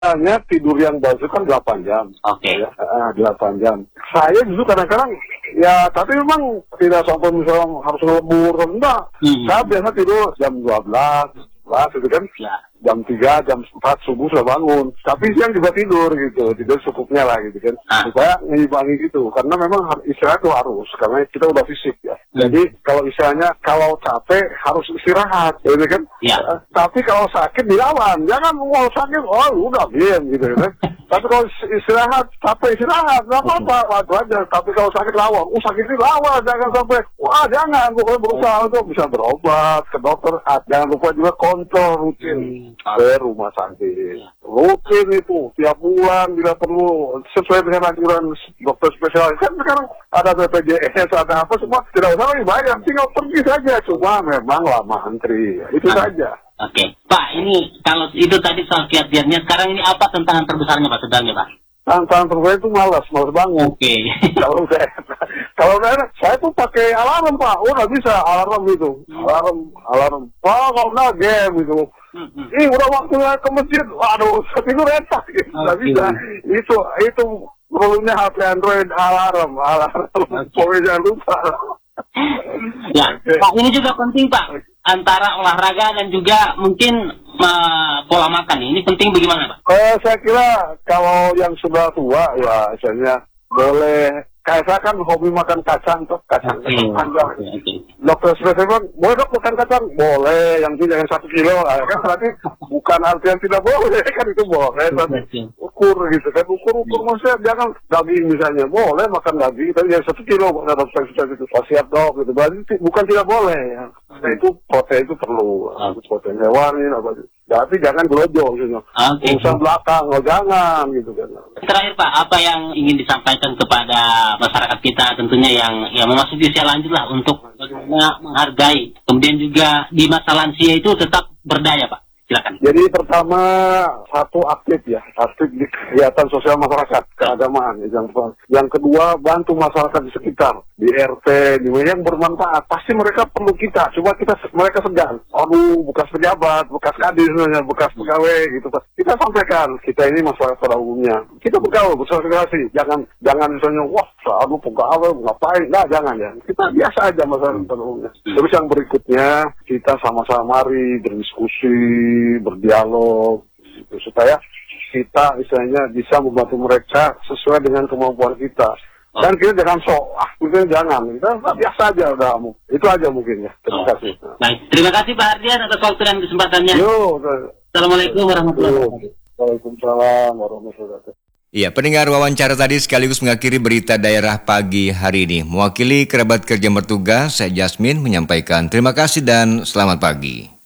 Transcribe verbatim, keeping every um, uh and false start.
Hanya tidur yang bagus kan delapan jam. Oke. Okay. Ya, uh, delapan jam. Saya justru kadang-kadang, ya tapi memang tidak sampai misalnya harus ngelebur, enggak. Hmm. Saya biasa tidur jam dua belas, gitu kan. Ya. Jam tiga, jam empat subuh sudah bangun. Tapi siang juga tidur gitu, tidur cukupnya lah gitu kan. Ah. Supaya ngimbangi gitu, karena memang istirahat itu harus, karena kita udah fisik ya. Hmm. Jadi kalau istilahnya, kalau capek harus istirahat, gitu kan. Ya. Uh, tapi kalau sakit dilawan, jangan mau sakit, oh udah diam gitu kan. Tapi kalau istirahat, capek istirahat, nggak apa-apa, waduh aja. Tapi kalau sakit lawan, oh sakit ini lawan, jangan sampai, wah jangan, pokoknya berusaha untuk bisa berobat ke dokter. Jangan lupa juga kontrol rutin. Hmm. Ke rumah sakit rutin itu tiap bulan bila perlu sesuai dengan anjuran dokter spesialis. Kan sekarang ada B P J S, ada apa semua, tidak usah lagi bayar, tinggal pergi saja. Cuma memang lama antri, itu ah. saja. Oke, okay. Pak, ini kalau itu tadi soal kiat-kiatnya, sekarang ini apa tantangan terbesarnya Pak sebenarnya Pak? Tantangan terbesar itu malas, malas bangun. Oke. Okay. Kalau saya, kalau saya, saya tuh pakai alarm Pak, oh nggak bisa alarm itu, hmm. alarm, alarm. Oh kalau nggak game gitu. Hmm, hmm. Ih udah waktunya ke masjid, waduh, tidur retak, gitu. Nggak okay. bisa. Itu, itu problemnya H P Android alarm, alarm. Okay. Pokoknya jangan lupa. Ya, Pak, ini juga penting Pak, antara olahraga dan juga mungkin uh, pola makan. Ini penting bagaimana Pak? Eh, saya kira kalau yang sudah tua ya, misalnya boleh. Kayak saya kan hobi makan kacang tuh, kacang okay. panjang. Okay, okay. Dokter spesialis, boleh dok makan kacang? Boleh, yang itu jangan satu kilo. Kan berarti bukan artian tidak boleh, kan itu boleh. Tapi ukur gitu kan, ukur-ukur maksudnya jangan daging misalnya. Boleh makan daging, tapi yang satu kilo pada dokter spesialis itu. Oh, siap dok, gitu. Berarti bukan tidak boleh. Ya. Nah itu protein itu perlu, okay. protein hewani, apa gitu. Tapi jangan gelojo gitu. Okay. Urusan belakang, oh jangan gitu kan. Terakhir Pak, apa yang ingin disampaikan kepada masyarakat kita tentunya yang yang memasuki usia lanjut lah untuk bagaimana menghargai, kemudian juga di masa lansia itu tetap berdaya Pak? Silakan. Jadi pertama satu aktif ya, aktif di kegiatan sosial masyarakat, keagamaan. Yang yang kedua bantu masyarakat di sekitar, di R T, di mana yang bermanfaat. Pasti mereka perlu kita, coba kita mereka segan. Aduh, bekas pejabat, bekas kadis, bekas pegawai gitu. Kita sampaikan, kita ini masyarakat pada umumnya. Kita bergaul, bersosialisasi. Jangan jangan misalnya, wah, aduh pegawai ngapain? Nah, jangan ya. Kita biasa aja masyarakat pada umumnya. Terus yang berikutnya kita sama-sama mari berdiskusi, berdialog gitu, supaya kita misalnya bisa membantu mereka sesuai dengan kemampuan kita. Dan kita jangan sok, ah mungkin jangan, kita biasa aja udah, itu aja mungkin ya. Terima kasih. Baik, terima kasih Pak Hardian atas waktu dan kesempatannya. Yo, Assalamualaikum warahmatullahi wabarakatuh. Waalaikumsalam warahmatullahi wabarakatuh. Iya, pendengar wawancara tadi sekaligus mengakhiri berita daerah pagi hari ini. Mewakili kerabat kerja bertugas, saya Jasmine menyampaikan terima kasih dan selamat pagi.